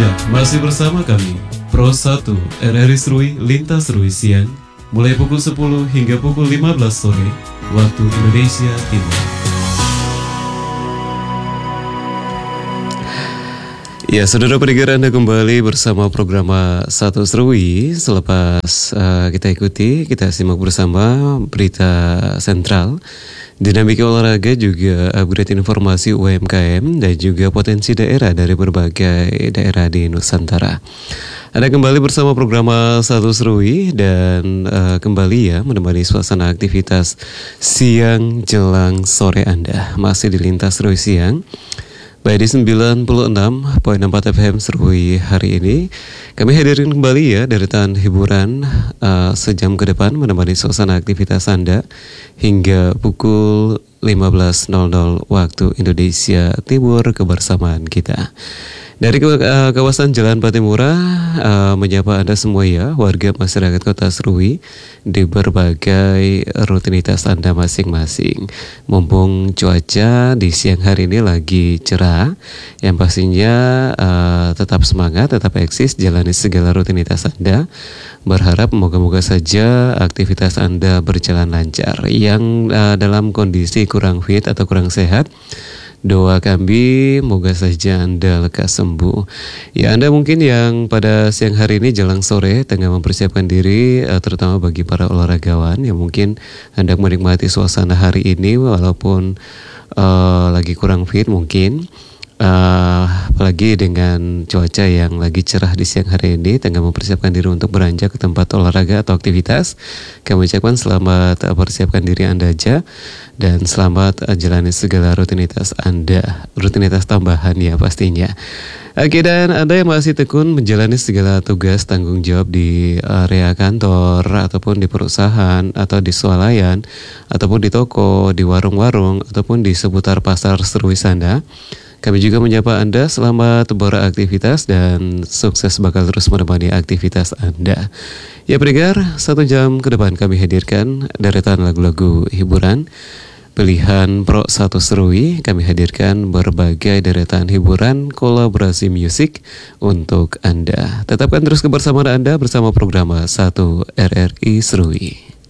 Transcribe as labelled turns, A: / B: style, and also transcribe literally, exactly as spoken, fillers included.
A: Anda masih bersama kami, Pro satu R R I Serui Lintas Serui Siang, mulai pukul sepuluh hingga pukul lima belas sore, waktu Indonesia Timur. Ya, saudara pendengar, Anda kembali bersama program Satu Serui. Selepas uh, kita ikuti, kita simak bersama berita sentral, dinamika olahraga, juga upgrade informasi U M K M, dan juga potensi daerah dari berbagai daerah di Nusantara. Anda kembali bersama program Satu Serui, dan uh, kembali ya menemani suasana aktivitas siang jelang sore Anda. Masih di Lintas Serui Siang, baik di sembilan puluh enam koma empat F M Serui. Hari ini kami hadirin kembali ya deretan hiburan uh, sejam ke depan menemani suasana aktivitas Anda hingga pukul lima belas nol nol waktu Indonesia Timur. Kebersamaan kita dari uh, kawasan Jalan Patimura uh, menyapa Anda semua ya, warga masyarakat Kota Serui, di berbagai rutinitas Anda masing-masing. Mumpung cuaca di siang hari ini lagi cerah, yang pastinya uh, tetap semangat, tetap eksis, jalani segala rutinitas Anda. Berharap moga-moga saja aktivitas Anda berjalan lancar. Yang uh, dalam kondisi kurang fit atau kurang sehat, doa kami moga saja Anda lekas sembuh. Ya, Anda mungkin yang pada siang hari ini jelang sore tengah mempersiapkan diri, terutama bagi para olahragawan yang mungkin hendak menikmati suasana hari ini walaupun uh, lagi kurang fit mungkin. Uh, apalagi dengan cuaca yang lagi cerah di siang hari ini, tengah mempersiapkan diri untuk beranjak ke tempat olahraga atau aktivitas. Kami ucapkan selamat uh, persiapkan diri Anda aja, dan selamat uh, jalani segala rutinitas Anda, rutinitas tambahan ya pastinya. Oke, dan Anda yang masih tekun menjalani segala tugas tanggung jawab di area kantor ataupun di perusahaan atau di swalayan ataupun di toko, di warung-warung ataupun di seputar pasar Serui sana, kami juga menyapa Anda selamat beraktivitas dan sukses bakal terus menemani aktivitas Anda. Ya pendengar, satu jam ke depan kami hadirkan deretan lagu-lagu hiburan pilihan Pro satu Serui. Kami hadirkan berbagai deretan hiburan kolaborasi musik untuk Anda. Tetapkan terus kebersamaan Anda bersama program Satu R R I Serui.